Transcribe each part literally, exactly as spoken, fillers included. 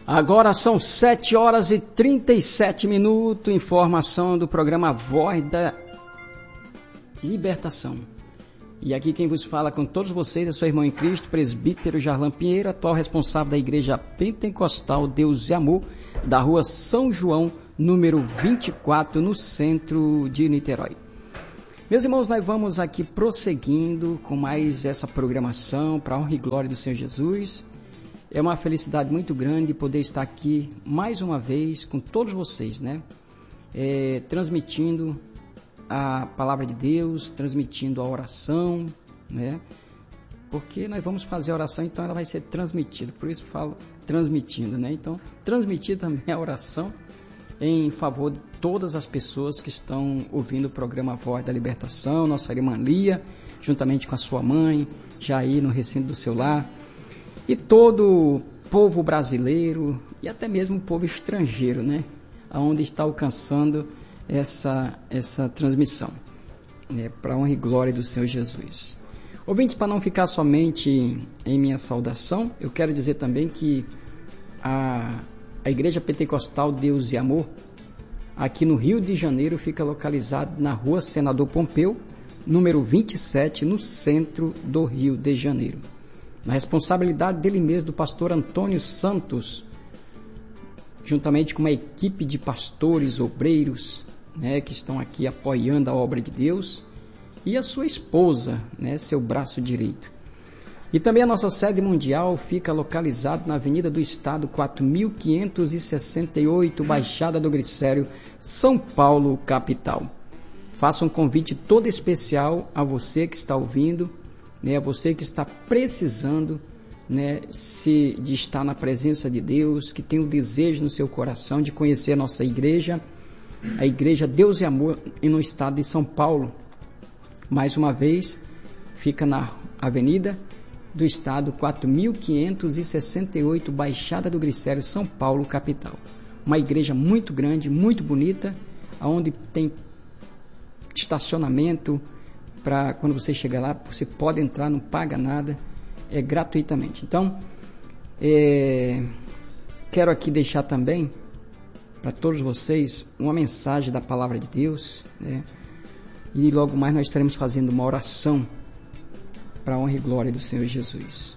Agora são sete horas e trinta e sete minutos, informação do programa Voz da Libertação. E aqui quem vos fala com todos vocês é seu irmão em Cristo, presbítero Jarlan Pinheiro, atual responsável da Igreja Pentecostal Deus e Amor, da rua São João, número vinte e quatro, no centro de Niterói. Meus irmãos, nós vamos aqui prosseguindo com mais essa programação para a honra e glória do Senhor Jesus. É uma felicidade muito grande poder estar aqui mais uma vez com todos vocês, né? É, transmitindo a palavra de Deus, transmitindo a oração, né? Porque nós vamos fazer a oração, então ela vai ser transmitida, por isso falo transmitindo, né? Então, transmitir também a oração em favor de todas as pessoas que estão ouvindo o programa Voz da Libertação, nossa irmã Lia, juntamente com a sua mãe, já aí no recinto do seu lar, e todo o povo brasileiro e até mesmo o povo estrangeiro, né? Aonde está alcançando essa, essa transmissão, né? Para a honra e glória do Senhor Jesus. Ouvintes, para não ficar somente em minha saudação, eu quero dizer também que a, a Igreja Pentecostal Deus e Amor, aqui no Rio de Janeiro, fica localizada na rua Senador Pompeu, número vinte e sete, no centro do Rio de Janeiro. Na responsabilidade dele mesmo, do pastor Antônio Santos, juntamente com uma equipe de pastores, obreiros, né, que estão aqui apoiando a obra de Deus, e a sua esposa, né, seu braço direito. E também a nossa sede mundial fica localizada na Avenida do Estado, quatro mil quinhentos e sessenta e oito, Baixada do Glicério, São Paulo, capital. Faço um convite todo especial a você que está ouvindo, né, você que está precisando, né, se, de estar na presença de Deus, que tem o desejo no seu coração de conhecer a nossa igreja, a Igreja Deus e Amor, no estado de São Paulo. Mais uma vez, fica na Avenida do Estado, quatro mil quinhentos e sessenta e oito, Baixada do Glicério, São Paulo, capital. Uma igreja muito grande, muito bonita, onde tem estacionamento, para quando você chegar lá, você pode entrar, não paga nada, é gratuitamente. Então, é, quero aqui deixar também para todos vocês uma mensagem da palavra de Deus, né? E logo mais nós estaremos fazendo uma oração para a honra e glória do Senhor Jesus.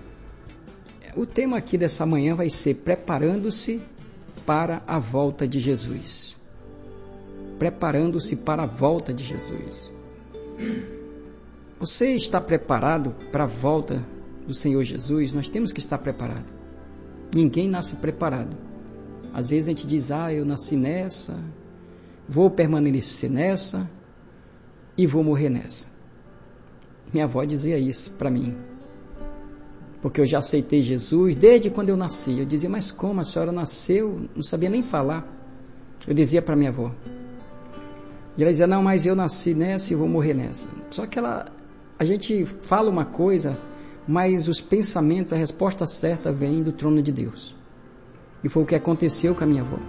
O tema aqui dessa manhã vai ser preparando-se para a volta de Jesus. Preparando-se para a volta de Jesus. Você está preparado para a volta do Senhor Jesus? Nós temos que estar preparados. Ninguém nasce preparado. Às vezes a gente diz, ah, eu nasci nessa, vou permanecer nessa e vou morrer nessa. Minha avó dizia isso para mim, porque eu já aceitei Jesus desde quando eu nasci. Eu dizia, mas como a senhora nasceu? Não sabia nem falar. Eu dizia para minha avó. E ela dizia, não, mas eu nasci nessa e vou morrer nessa. Só que ela, a gente fala uma coisa, mas os pensamentos, a resposta certa vem do trono de Deus. E foi o que aconteceu com a minha avó.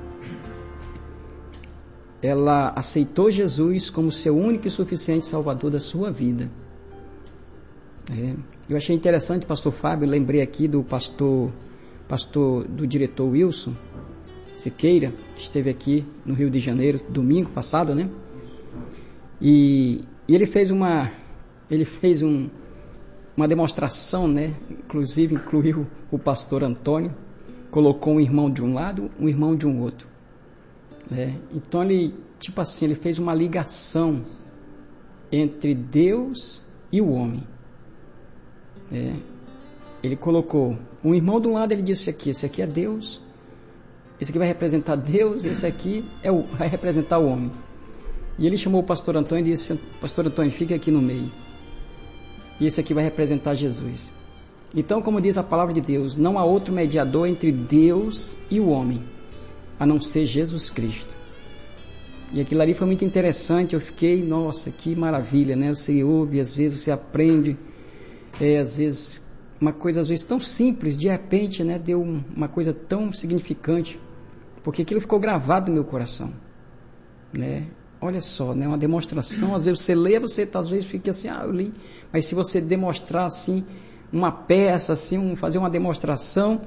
Ela aceitou Jesus como seu único e suficiente salvador da sua vida. É. Eu achei interessante, pastor Fábio, lembrei aqui do pastor, pastor do diretor Wilson Siqueira, que esteve aqui no Rio de Janeiro, domingo passado, né? E, e ele fez uma, ele fez um, uma demonstração, né? Inclusive incluiu o pastor Antônio, colocou um irmão de um lado, um irmão de um outro. Né? Então ele, tipo assim, ele fez uma ligação entre Deus e o homem. É, ele colocou um irmão de um lado, ele disse aqui, esse aqui é Deus, esse aqui vai representar Deus, esse aqui é o, vai representar o homem. E ele chamou o pastor Antônio e disse, pastor Antônio, fica aqui no meio, e esse aqui vai representar Jesus. Então, como diz a palavra de Deus, não há outro mediador entre Deus e o homem, a não ser Jesus Cristo. E aquilo ali foi muito interessante, eu fiquei, nossa, que maravilha, né? Você ouve, às vezes você aprende, é, às vezes, uma coisa às vezes tão simples, de repente, né, deu uma coisa tão significante, porque aquilo ficou gravado no meu coração, né? Olha só, né, uma demonstração, às vezes você lê, você às vezes fica assim, ah, eu li, mas se você demonstrar assim, uma peça, assim, um, fazer uma demonstração,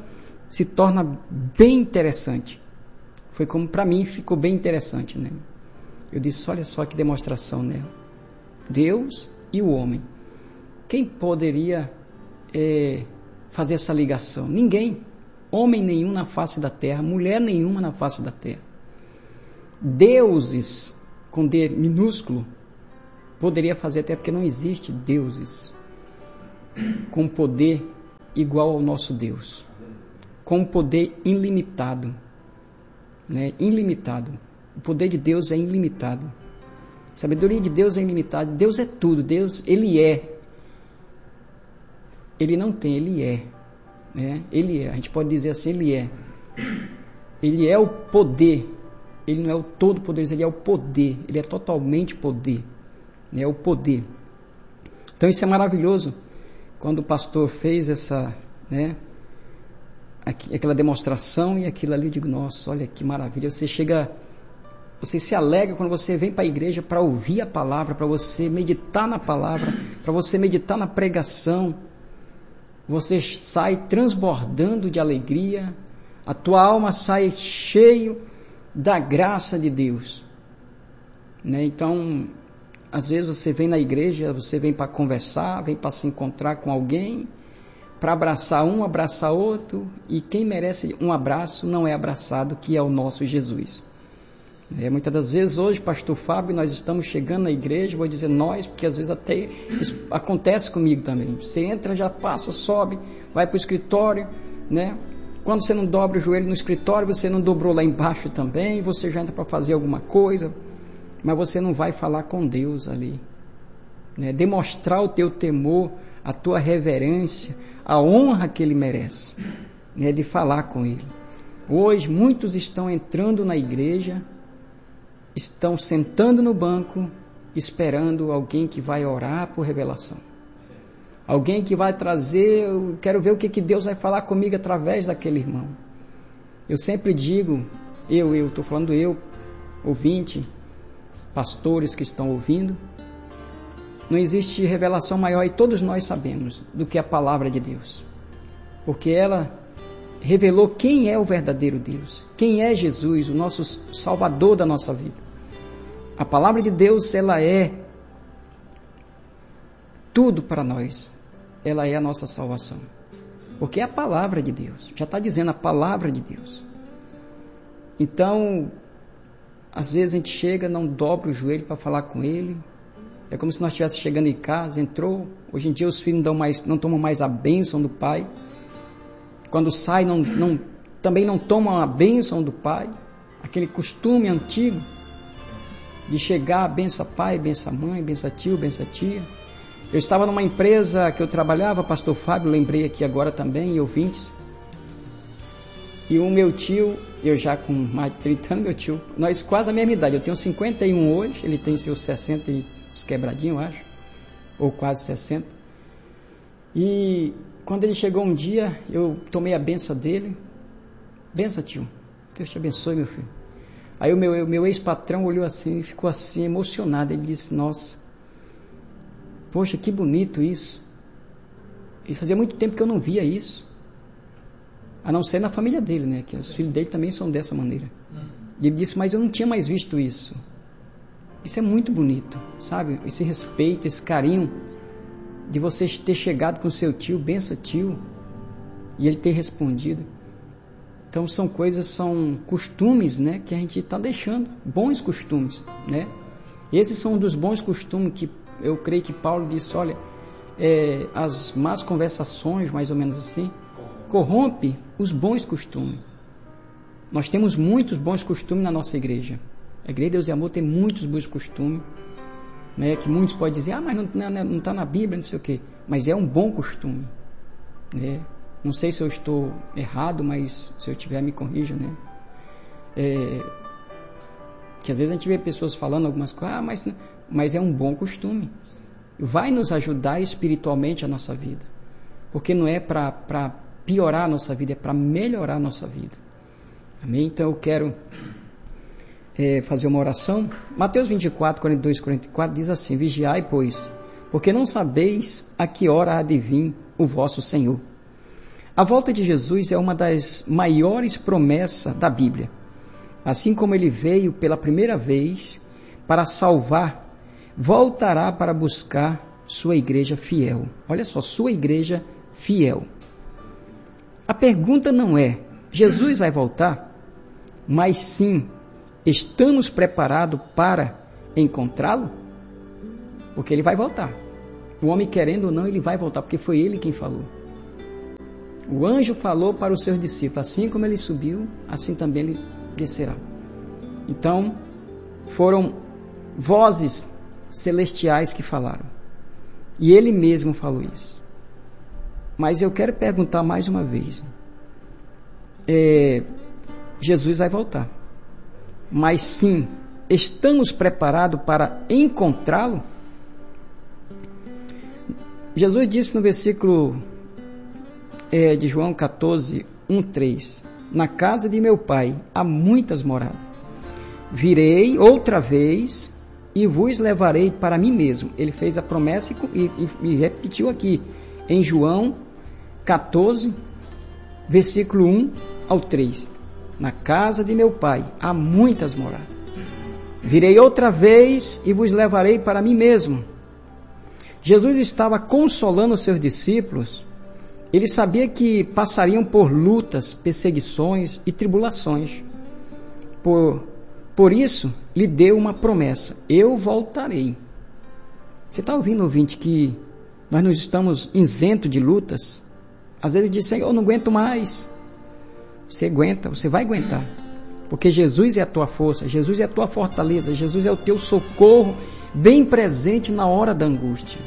se torna bem interessante. Foi como para mim ficou bem interessante, né? Eu disse, olha só que demonstração, né? Deus e o homem. Quem poderia é, fazer essa ligação? Ninguém. Homem nenhum na face da terra, mulher nenhuma na face da terra. Deuses, com D minúsculo, poderia fazer, até porque não existe deuses com poder igual ao nosso Deus, com poder ilimitado, né? Ilimitado. O poder de Deus é ilimitado. A sabedoria de Deus é ilimitada. Deus é tudo. Deus, Ele é. Ele não tem, Ele é. Né? Ele é. A gente pode dizer assim, Ele é. Ele é o poder. Ele não é o todo poder, Ele é o poder. Ele é totalmente poder. É o poder. Então isso é maravilhoso. Quando o pastor fez essa, né, aquela demonstração e aquilo ali, eu digo, nossa, olha que maravilha. Você chega, você se alegra quando você vem para a igreja para ouvir a palavra, para você meditar na palavra, para você meditar na pregação. Você sai transbordando de alegria, a tua alma sai cheio da graça de Deus. Né? Então, às vezes você vem na igreja, você vem para conversar, vem para se encontrar com alguém, para abraçar um, abraçar outro, e quem merece um abraço não é abraçado, que é o nosso Jesus. É, muitas das vezes hoje, pastor Fábio, nós estamos chegando na igreja, vou dizer nós, porque às vezes até isso acontece comigo também. Você entra, já passa, sobe, vai para o escritório, né? Quando você não dobra o joelho no escritório, você não dobrou lá embaixo também, você já entra para fazer alguma coisa, mas você não vai falar com Deus ali, né? Demonstrar o teu temor, a tua reverência, a honra que Ele merece, né? De falar com Ele. Hoje muitos estão entrando na igreja, estão sentando no banco, esperando alguém que vai orar por revelação. Alguém que vai trazer, eu quero ver o que, que Deus vai falar comigo através daquele irmão. Eu sempre digo, eu, eu, estou falando eu, ouvinte, pastores que estão ouvindo, não existe revelação maior, e todos nós sabemos, do que a palavra de Deus. Porque ela revelou quem é o verdadeiro Deus, quem é Jesus, o nosso Salvador da nossa vida. A palavra de Deus, ela é tudo para nós, ela é a nossa salvação, porque é a palavra de Deus, já está dizendo a palavra de Deus. Então, às vezes a gente chega, não dobra o joelho para falar com Ele, é como se nós estivéssemos chegando em casa, entrou, hoje em dia os filhos não, dão mais, não tomam mais a bênção do pai, quando sai não, não, também não tomam a bênção do pai, aquele costume antigo de chegar, bença pai, bença mãe, bença tio, bença tia. Eu estava numa empresa que eu trabalhava, pastor Fábio, lembrei aqui agora também, e ouvintes, e o meu tio, eu já com mais de trinta anos, meu tio, nós quase a mesma idade, eu tenho cinquenta e um hoje, ele tem seus sessenta e uns quebradinhos, eu acho, ou quase sessenta, e quando ele chegou um dia, eu tomei a benção dele, benção tio, Deus te abençoe meu filho. Aí o meu, meu ex-patrão olhou assim, ficou assim emocionado, ele disse, nossa, poxa, que bonito isso, e fazia muito tempo que eu não via isso, a não ser na família dele, né, que os filhos dele também são dessa maneira. E ele disse, mas eu não tinha mais visto isso. Isso é muito bonito, sabe, esse respeito, esse carinho, de você ter chegado com seu tio, benção tio, e ele ter respondido. Então são coisas, são costumes, né, que a gente está deixando, bons costumes, né? Esses são um dos bons costumes que eu creio que Paulo disse, olha, é, as más conversações, mais ou menos assim, corrompe os bons costumes. Nós temos muitos bons costumes na nossa igreja. A Igreja Deus e Amor tem muitos bons costumes, né, que muitos podem dizer, ah, mas não está na Bíblia, não sei o quê, mas é um bom costume, né? Não sei se eu estou errado, mas se eu tiver, me corrija, né? É, que às vezes a gente vê pessoas falando algumas coisas, ah, mas, mas é um bom costume, vai nos ajudar espiritualmente a nossa vida, porque não é para piorar a nossa vida, é para melhorar a nossa vida, amém? Então eu quero é, fazer uma oração. Mateus vinte e quatro, quarenta e dois, quarenta e quatro diz assim, vigiai, pois, porque não sabeis a que hora há de vir o vosso Senhor. A volta de Jesus é uma das maiores promessas da Bíblia. Assim como ele veio pela primeira vez para salvar, voltará para buscar sua igreja fiel. Olha só, sua igreja fiel. A pergunta não é, Jesus vai voltar? Mas sim, estamos preparados para encontrá-lo? Porque ele vai voltar. O homem querendo ou não, ele vai voltar, porque foi ele quem falou. O anjo falou para os seus discípulos, assim como ele subiu, assim também ele descerá. Então, foram vozes celestiais que falaram. E ele mesmo falou isso. Mas eu quero perguntar mais uma vez. É, Jesus vai voltar. Mas sim, estamos preparados para encontrá-lo? Jesus disse no versículo é, de João catorze, um, três, na casa de meu pai há muitas moradas. Virei outra vez e vos levarei para mim mesmo. Ele fez a promessa e, e, e repetiu aqui em João catorze, versículo um ao três. Na casa de meu pai há muitas moradas. Virei outra vez e vos levarei para mim mesmo. Jesus estava consolando os seus discípulos. Ele sabia que passariam por lutas, perseguições e tribulações. Por, por isso, lhe deu uma promessa: eu voltarei. Você está ouvindo, ouvinte, que nós não estamos isentos de lutas? Às vezes diz, Senhor, eu não aguento mais. Você aguenta, você vai aguentar. Porque Jesus é a tua força, Jesus é a tua fortaleza, Jesus é o teu socorro, bem presente na hora da angústia.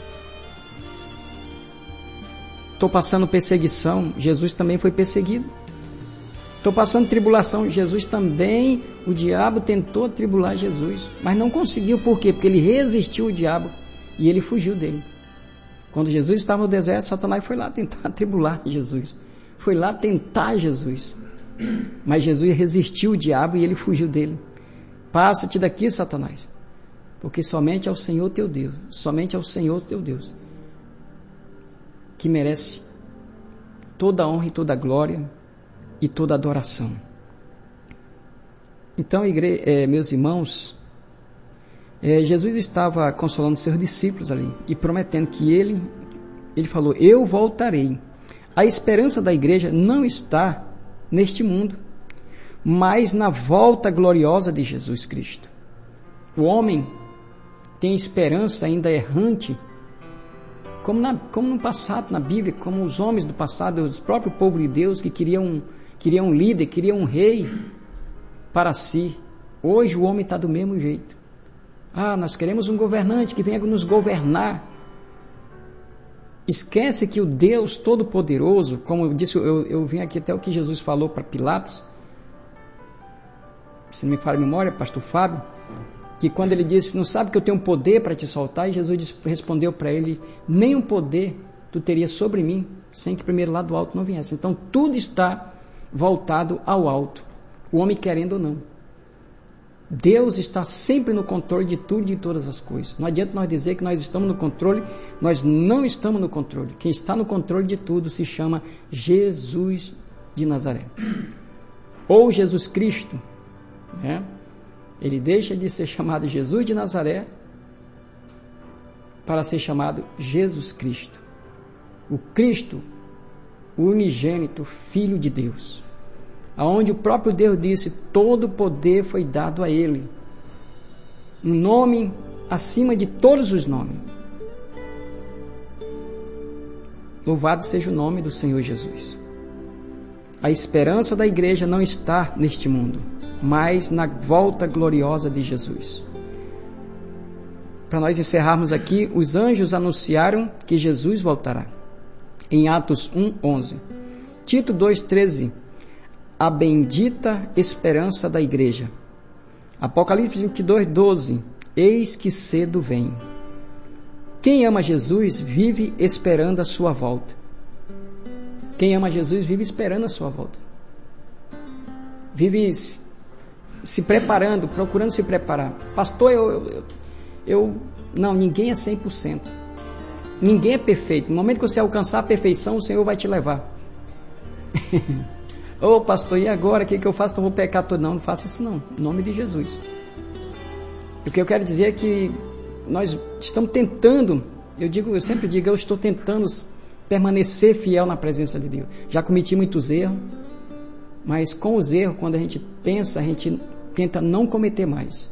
Estou passando perseguição, Jesus também foi perseguido. Estou passando tribulação, Jesus também, o diabo tentou tribular Jesus, mas não conseguiu. Por quê? Porque ele resistiu ao diabo e ele fugiu dele. Quando Jesus estava no deserto, Satanás foi lá tentar tribular Jesus. Foi lá tentar Jesus. Mas Jesus resistiu ao diabo e ele fugiu dele. Passa-te daqui, Satanás. Porque somente ao Senhor teu Deus, somente ao Senhor teu Deus, que merece toda a honra e toda a glória e toda a adoração. Então, igre... é, meus irmãos, é, Jesus estava consolando seus discípulos ali e prometendo que ele, ele falou, eu voltarei. A esperança da igreja não está neste mundo, mas na volta gloriosa de Jesus Cristo. O homem tem esperança ainda errante, como, na, como no passado, na Bíblia, como os homens do passado, os próprios povo de Deus que queriam, queriam um líder, queriam um rei para si. Hoje o homem está do mesmo jeito. Ah, nós queremos um governante que venha nos governar. Esquece que o Deus Todo-Poderoso, como eu disse, eu, eu vim aqui até o que Jesus falou para Pilatos, se não me falha a memória, pastor Fábio, que quando ele disse, não sabe que eu tenho poder para te soltar, e Jesus disse, respondeu para ele, nenhum poder tu terias sobre mim, sem que primeiro lá do alto não viesse. Então tudo está voltado ao alto, o homem querendo ou não. Deus está sempre no controle de tudo e de todas as coisas. Não adianta nós dizer que nós estamos no controle, nós não estamos no controle. Quem está no controle de tudo se chama Jesus de Nazaré. Ou Jesus Cristo, né? Ele deixa de ser chamado Jesus de Nazaré para ser chamado Jesus Cristo. O Cristo, o unigênito Filho de Deus. Aonde o próprio Deus disse, todo o poder foi dado a Ele. Um nome acima de todos os nomes. Louvado seja o nome do Senhor Jesus. A esperança da igreja não está neste mundo, mas na volta gloriosa de Jesus. Para nós encerrarmos aqui, os anjos anunciaram que Jesus voltará. Em Atos um, onze. Tito dois, treze. A bendita esperança da igreja. Apocalipse vinte e dois, doze. Eis que cedo vem. Quem ama Jesus vive esperando a sua volta. Quem ama Jesus vive esperando a sua volta. Vive se preparando, procurando se preparar. Pastor, eu, eu, eu... Não, ninguém é cem por cento. Ninguém é perfeito. No momento que você alcançar a perfeição, o Senhor vai te levar. Ô pastor, e agora? O que, que eu faço? Então vou pecar todo? Não, não faço isso não. Em nome de Jesus. O que eu quero dizer é que nós estamos tentando, eu digo, eu sempre digo, eu estou tentando permanecer fiel na presença de Deus. Já cometi muitos erros, mas com os erros, quando a gente pensa, a gente tenta não cometer mais.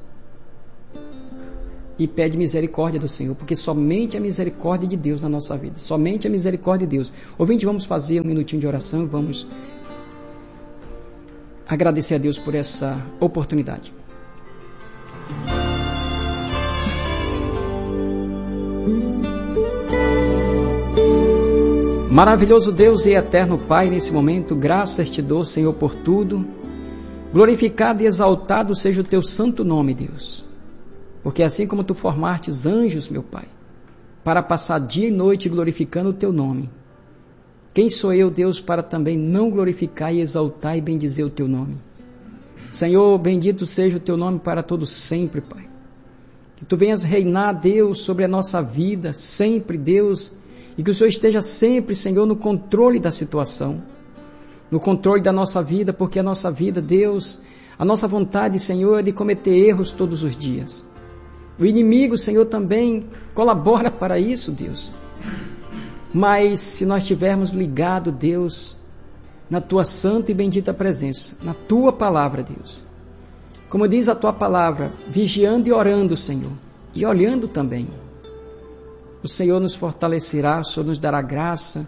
E pede misericórdia do Senhor, porque somente a misericórdia de Deus na nossa vida, somente a misericórdia de Deus. Ouvinte, vamos fazer um minutinho de oração, vamos agradecer a Deus por essa oportunidade. Maravilhoso Deus e eterno Pai, nesse momento, graças te dou, Senhor, por tudo. Glorificado e exaltado seja o teu santo nome, Deus. Porque assim como tu formastes anjos, meu Pai, para passar dia e noite glorificando o teu nome, quem sou eu, Deus, para também não glorificar e exaltar e bendizer o teu nome? Senhor, bendito seja o teu nome para todo sempre, Pai. Que tu venhas reinar, Deus, sobre a nossa vida, sempre, Deus, e que o Senhor esteja sempre, Senhor, no controle da situação, no controle da nossa vida, porque a nossa vida, Deus, a nossa vontade, Senhor, é de cometer erros todos os dias. O inimigo, Senhor, também colabora para isso, Deus. Mas se nós estivermos ligados, Deus, na Tua santa e bendita presença, na Tua palavra, Deus, como diz a Tua palavra, vigiando e orando, Senhor, e olhando também, o Senhor nos fortalecerá, o Senhor nos dará graça.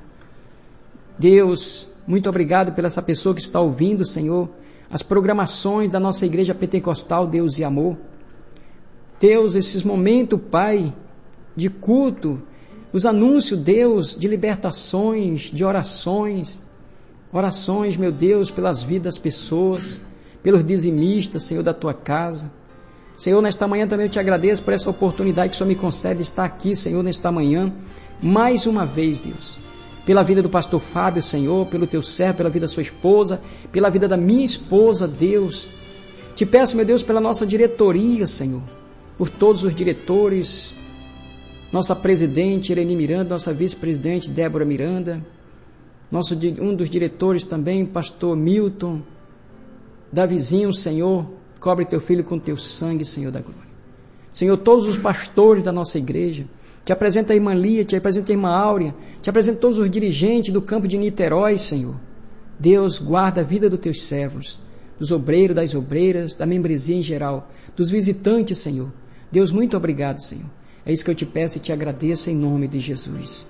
Deus, muito obrigado pela essa pessoa que está ouvindo, Senhor, as programações da nossa igreja pentecostal, Deus e amor. Deus, esses momentos, Pai, de culto, os anúncios, Deus, de libertações, de orações, orações, meu Deus, pelas vidas das pessoas, pelos dizimistas, Senhor, da Tua casa. Senhor, nesta manhã também eu te agradeço por essa oportunidade que o Senhor me concede de estar aqui, Senhor, nesta manhã, mais uma vez, Deus, pela vida do pastor Fábio, Senhor, pelo Teu servo, pela vida da sua esposa, pela vida da minha esposa, Deus. Te peço, meu Deus, pela nossa diretoria, Senhor, por todos os diretores, nossa presidente Irene Miranda, nossa vice-presidente Débora Miranda, nosso, um dos diretores também, pastor Milton, Davizinho, Senhor, cobre teu filho com teu sangue, Senhor da glória. Senhor, todos os pastores da nossa igreja, te apresenta a irmã Lia, te apresenta a irmã Áurea, te apresenta todos os dirigentes do campo de Niterói, Senhor. Deus, guarda a vida dos teus servos, dos obreiros, das obreiras, da membresia em geral, dos visitantes, Senhor. Deus, muito obrigado, Senhor. É isso que eu te peço e te agradeço em nome de Jesus.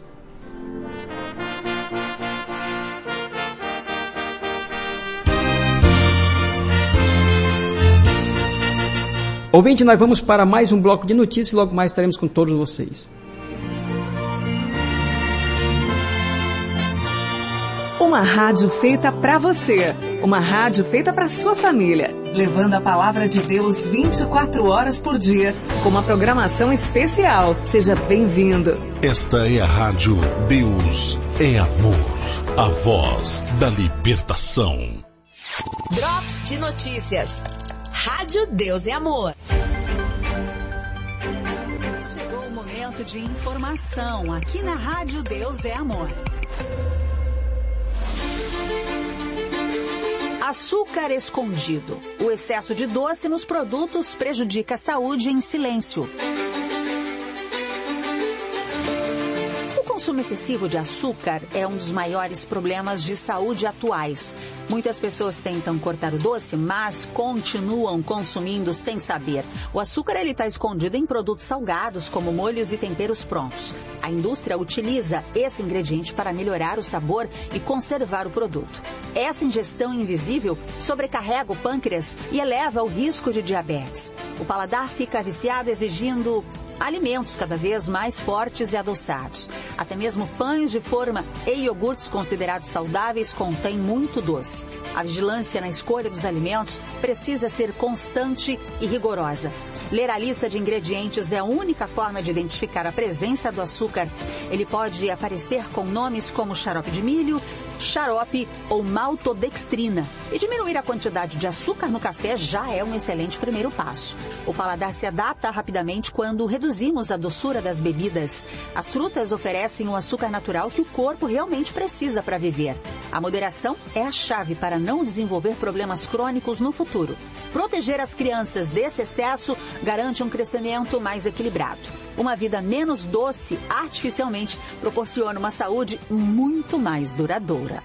Ouvinte, nós vamos para mais um bloco de notícias e logo mais estaremos com todos vocês. Uma rádio feita para você. Uma rádio feita para sua família, levando a palavra de Deus vinte e quatro horas por dia, com uma programação especial. Seja bem-vindo. Esta é a Rádio Deus é Amor, a voz da libertação. Drops de notícias. Rádio Deus é Amor. Chegou o momento de informação aqui na Rádio Deus é Amor. Açúcar escondido. O excesso de doce nos produtos prejudica a saúde em silêncio. O consumo excessivo de açúcar é um dos maiores problemas de saúde atuais. Muitas pessoas tentam cortar o doce, mas continuam consumindo sem saber. O açúcar está escondido em produtos salgados, como molhos e temperos prontos. A indústria utiliza esse ingrediente para melhorar o sabor e conservar o produto. Essa ingestão invisível sobrecarrega o pâncreas e eleva o risco de diabetes. O paladar fica viciado, exigindo alimentos cada vez mais fortes e adoçados. Até mesmo pães de forma e iogurtes considerados saudáveis contêm muito doce. A vigilância na escolha dos alimentos precisa ser constante e rigorosa. Ler a lista de ingredientes é a única forma de identificar a presença do açúcar. Ele pode aparecer com nomes como xarope de milho, xarope ou maltodextrina. E diminuir a quantidade de açúcar no café já é um excelente primeiro passo. O paladar se adapta rapidamente quando reduzimos a doçura das bebidas. As frutas oferecem o açúcar natural que o corpo realmente precisa para viver. A moderação é a chave para não desenvolver problemas crônicos no futuro. Proteger as crianças desse excesso garante um crescimento mais equilibrado. Uma vida menos doce artificialmente proporciona uma saúde muito mais duradoura.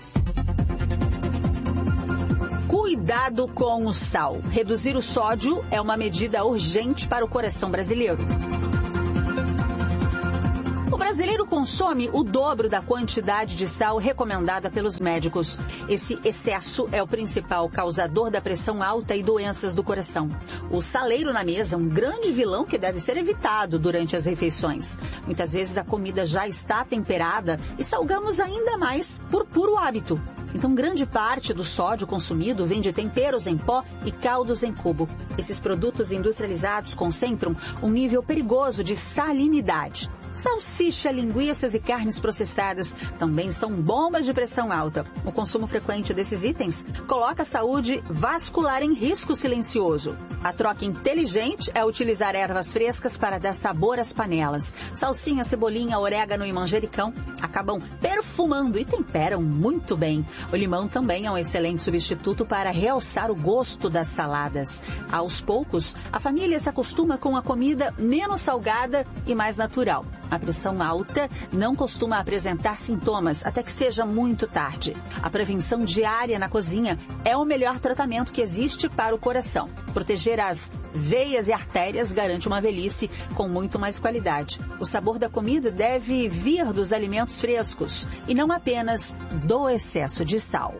Cuidado com o sal. Reduzir o sódio é uma medida urgente para o coração brasileiro. O brasileiro consome o dobro da quantidade de sal recomendada pelos médicos. Esse excesso é o principal causador da pressão alta e doenças do coração. O saleiro na mesa é um grande vilão que deve ser evitado durante as refeições. Muitas vezes a comida já está temperada e salgamos ainda mais por puro hábito. Então, grande parte do sódio consumido vem de temperos em pó e caldos em cubo. Esses produtos industrializados concentram um nível perigoso de salinidade. Salsicha, linguiças e carnes processadas também são bombas de pressão alta. O consumo frequente desses itens coloca a saúde vascular em risco silencioso. A troca inteligente é utilizar ervas frescas para dar sabor às panelas. Salsinha, cebolinha, orégano e manjericão acabam perfumando e temperam muito bem. O limão também é um excelente substituto para realçar o gosto das saladas. Aos poucos, a família se acostuma com a comida menos salgada e mais natural. A pressão alta não costuma apresentar sintomas até que seja muito tarde. A prevenção diária na cozinha é o melhor tratamento que existe para o coração. Proteger as veias e artérias garante uma velhice com muito mais qualidade. O sabor da comida deve vir dos alimentos frescos e não apenas do excesso de sal.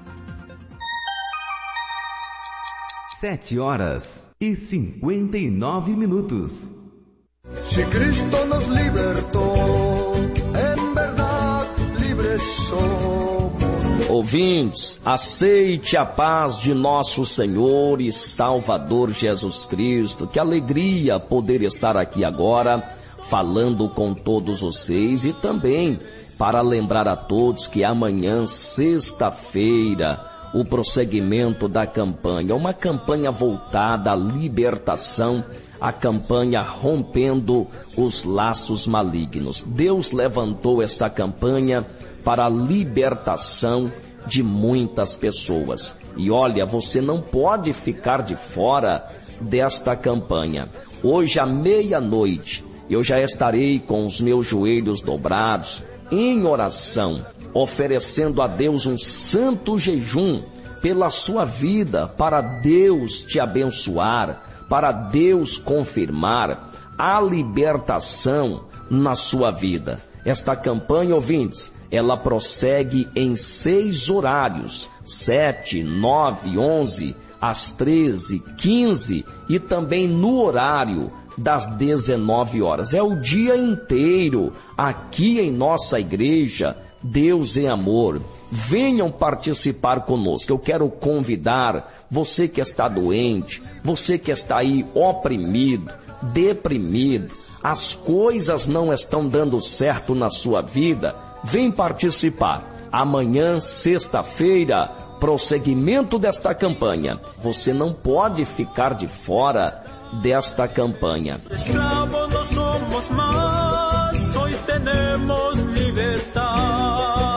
Sete horas e cinquenta e nove minutos. Si Cristo nos libertou, em verdade livres somos. Ouvintes, aceite a paz de nosso Senhor e Salvador Jesus Cristo. Que alegria poder estar aqui agora falando com todos vocês e também para lembrar a todos que amanhã, sexta-feira, o prosseguimento da campanha, uma campanha voltada à libertação, a campanha Rompendo os Laços Malignos. Deus levantou essa campanha para a libertação de muitas pessoas. E olha, você não pode ficar de fora desta campanha. Hoje à meia-noite, eu já estarei com os meus joelhos dobrados, em oração, oferecendo a Deus um santo jejum pela sua vida, para Deus te abençoar, para Deus confirmar a libertação na sua vida. Esta campanha, ouvintes, ela prossegue em seis horários, sete, nove, onze, às treze, quinze e também no horário das dezenove horas. É o dia inteiro aqui em nossa igreja, Deus é Amor. Venham participar conosco. Eu quero convidar você que está doente, você que está aí oprimido, deprimido, as coisas não estão dando certo na sua vida, vem participar. Amanhã, sexta-feira, prosseguimento desta campanha. Você não pode ficar de fora desta campanha. Escravos não somos mais, hoje temos liberdade.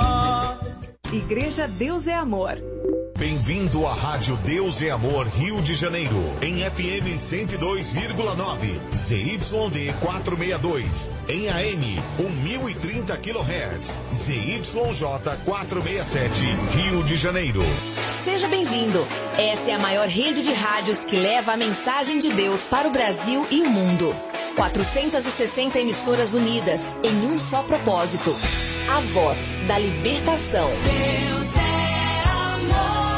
Igreja Deus é Amor. Bem-vindo à Rádio Deus é Amor Rio de Janeiro, em F M cento e dois vírgula nove, Z Y D quatrocentos e sessenta e dois, em A M mil e trinta quilohertz, Z Y J quatrocentos e sessenta e sete, Rio de Janeiro. Seja bem-vindo. Essa é a maior rede de rádios que leva a mensagem de Deus para o Brasil e o mundo. quatrocentas e sessenta emissoras unidas em um só propósito. A voz da libertação. Deus é amor.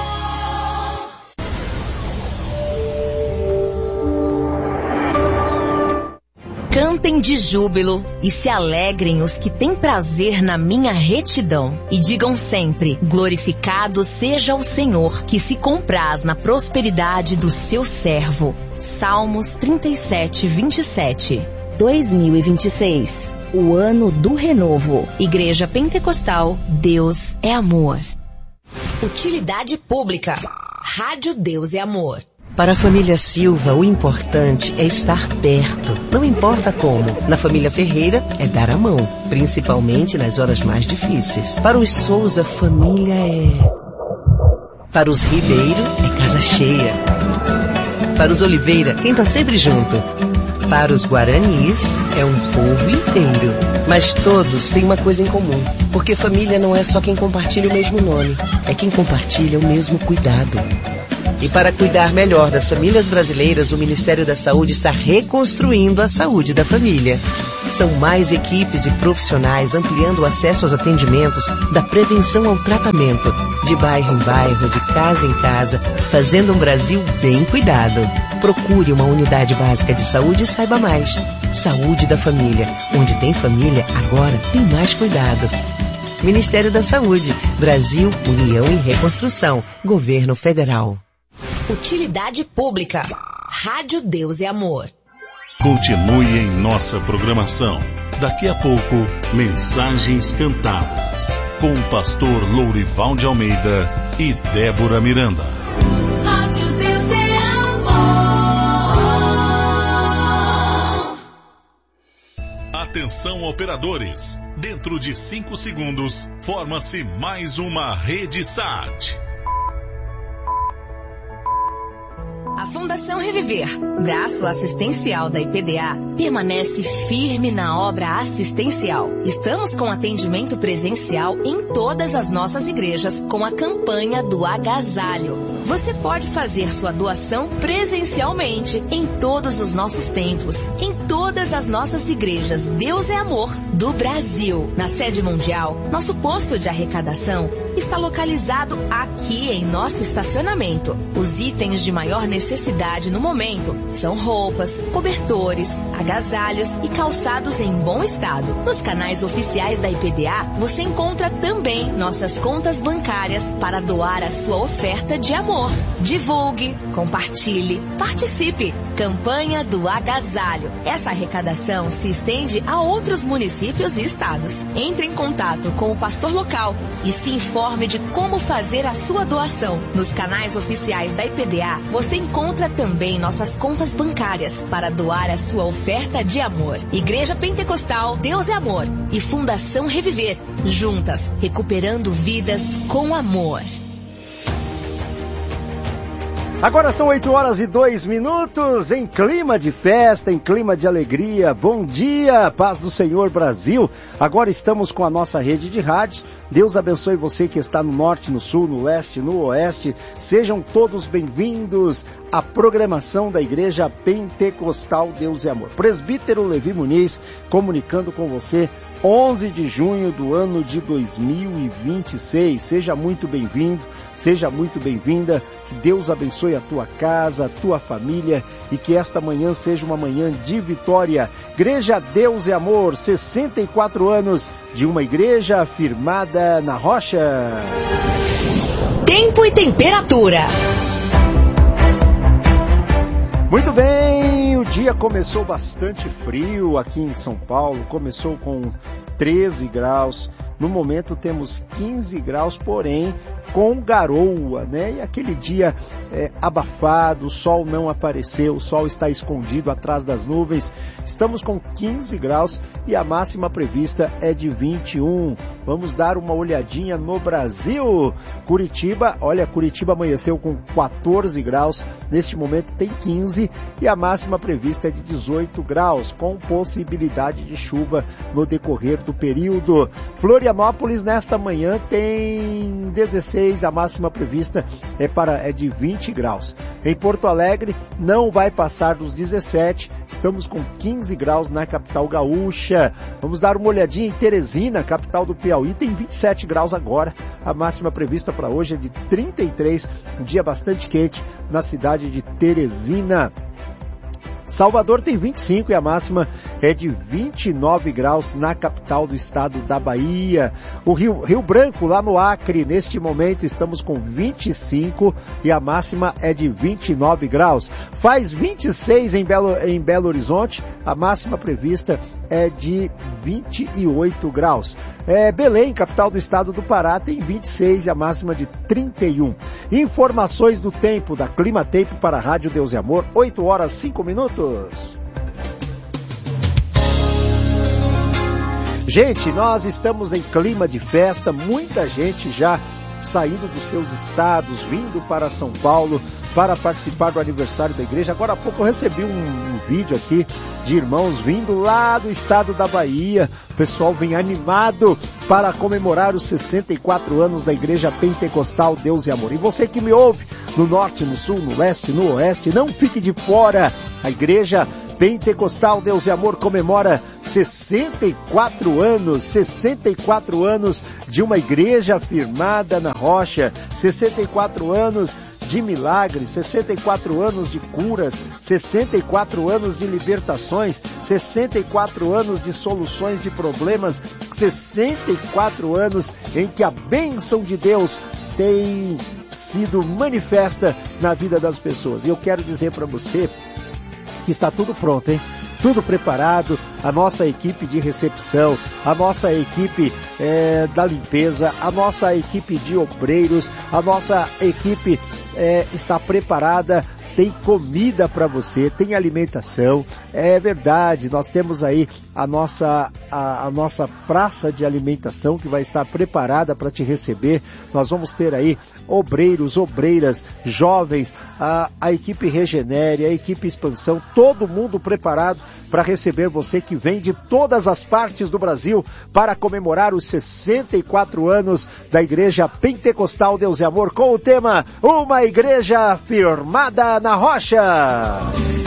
Cantem de júbilo e se alegrem os que têm prazer na minha retidão. E digam sempre, glorificado seja o Senhor, que se compraz na prosperidade do seu servo. Salmos trinta e sete, vinte e sete. dois mil e vinte e seis, o ano do renovo. Igreja Pentecostal, Deus é Amor. Utilidade pública. Rádio Deus e Amor. Para a família Silva, o importante é estar perto. Não importa como. Na família Ferreira, é dar a mão. Principalmente nas horas mais difíceis. Para os Souza, família é... Para os Ribeiro, é casa cheia. Para os Oliveira, quem tá sempre junto. Para os Guaranis, é um povo inteiro. Mas todos têm uma coisa em comum. Porque família não é só quem compartilha o mesmo nome. É quem compartilha o mesmo cuidado. E para cuidar melhor das famílias brasileiras, o Ministério da Saúde está reconstruindo a saúde da família. São mais equipes e profissionais ampliando o acesso aos atendimentos, da prevenção ao tratamento, de bairro em bairro, de casa em casa, fazendo um Brasil bem cuidado. Procure uma unidade básica de saúde e saiba mais. Saúde da família. Onde tem família, agora tem mais cuidado. Ministério da Saúde, Brasil, União e Reconstrução, Governo Federal. Utilidade pública. Rádio Deus e Amor. Continue em nossa programação. Daqui a pouco, Mensagens Cantadas, com o pastor Lourival de Almeida e Débora Miranda. Rádio Deus é Amor. Atenção, operadores. Dentro de cinco segundos, forma-se mais uma Rede S A T. A Fundação Reviver, braço assistencial da I P D A, permanece firme na obra assistencial. Estamos com atendimento presencial em todas as nossas igrejas com a campanha do agasalho. Você pode fazer sua doação presencialmente em todos os nossos templos, em todas as nossas igrejas Deus é Amor do Brasil. Na sede mundial, nosso posto de arrecadação está localizado aqui em nosso estacionamento. Os itens de maior necessidade no momento são roupas, cobertores, agasalhos e calçados em bom estado. Nos canais oficiais da I P D A, você encontra também nossas contas bancárias para doar a sua oferta de amor. Divulgue, compartilhe, participe. Campanha do agasalho. Essa arrecadação se estende a outros municípios e estados. Entre em contato com o pastor local e se informe de como fazer a sua doação. Nos canais oficiais da I P D A, você encontra também nossas contas bancárias para doar a sua oferta de amor. Igreja Pentecostal Deus é Amor e Fundação Reviver, juntas, recuperando vidas com amor. Agora são oito horas e dois minutos, em clima de festa, em clima de alegria. Bom dia, paz do Senhor Brasil. Agora estamos com a nossa rede de rádios. Deus abençoe você que está no norte, no sul, no leste, no oeste. Sejam todos bem-vindos à programação da Igreja Pentecostal Deus e Amor. Presbítero Levi Muniz comunicando com você, onze de junho do ano de dois mil e vinte e seis. Seja muito bem-vindo, seja muito bem-vinda. Que Deus abençoe a tua casa, a tua família e que esta manhã seja uma manhã de vitória. Igreja Deus e Amor, sessenta e quatro anos de uma igreja firmada na rocha. Tempo e temperatura. Muito bem, o dia começou bastante frio aqui em São Paulo, começou com treze graus, no momento temos quinze graus, porém com garoa, né? E aquele dia é, abafado, o sol não apareceu, o sol está escondido atrás das nuvens. Estamos com quinze graus e a máxima prevista é de vinte e um. Vamos dar uma olhadinha no Brasil. Curitiba, olha, Curitiba amanheceu com quatorze graus, neste momento tem quinze e a máxima prevista é de dezoito graus, com possibilidade de chuva no decorrer do período. Florianópolis nesta manhã tem dezesseis, a máxima prevista é, para, é de vinte graus. Em Porto Alegre não vai passar dos dezessete, estamos com quinze graus na capital gaúcha. Vamos dar uma olhadinha em Teresina, capital do Piauí, tem vinte e sete graus agora, a máxima prevista para hoje é de trinta e três, um dia bastante quente na cidade de Teresina. Salvador tem vinte e cinco e a máxima é de vinte e nove graus na capital do estado da Bahia. O Rio, Rio Branco, lá no Acre, neste momento estamos com vinte e cinco e a máxima é de vinte e nove graus. Faz vinte e seis em Belo, em Belo Horizonte, a máxima prevista é de vinte e oito graus. É, Belém, capital do estado do Pará, tem vinte e seis e a máxima de trinta e um. Informações do tempo da Clima Tempo para a Rádio Deus e Amor, oito horas e cinco minutos. Gente, nós estamos em clima de festa, muita gente já saindo dos seus estados, vindo para São Paulo para participar do aniversário da igreja. Agora há pouco eu recebi um, um vídeo aqui de irmãos vindo lá do estado da Bahia. O pessoal vem animado para comemorar os sessenta e quatro anos da Igreja Pentecostal Deus e Amor. E você que me ouve no norte, no sul, no leste, no oeste, não fique de fora. A Igreja Pentecostal Deus e Amor comemora sessenta e quatro anos, sessenta e quatro anos de uma igreja firmada na rocha, sessenta e quatro anos de milagres, sessenta e quatro anos de curas, sessenta e quatro anos de libertações, sessenta e quatro anos de soluções de problemas, sessenta e quatro anos em que a bênção de Deus tem sido manifesta na vida das pessoas. E eu quero dizer para você que está tudo pronto, hein? Tudo preparado, a nossa equipe de recepção, a nossa equipe é, da limpeza, a nossa equipe de obreiros, a nossa equipe é, está preparada, tem comida para você, tem alimentação. É verdade, nós temos aí a nossa, a, a nossa praça de alimentação que vai estar preparada para te receber. Nós vamos ter aí obreiros, obreiras, jovens, a, a equipe Regenere, a equipe Expansão, todo mundo preparado para receber você que vem de todas as partes do Brasil para comemorar os sessenta e quatro anos da Igreja Pentecostal Deus e Amor com o tema Uma Igreja Firmada na Rocha.